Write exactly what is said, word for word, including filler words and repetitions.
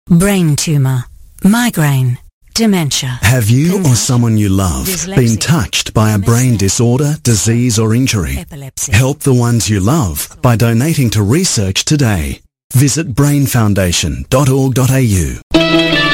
brain tumour, migraine, dementia. Have you or someone you love been touched by a brain disorder, disease or injury? Epilepsy. Help the ones you love by donating to research today. Visit brain foundation dot org dot a u.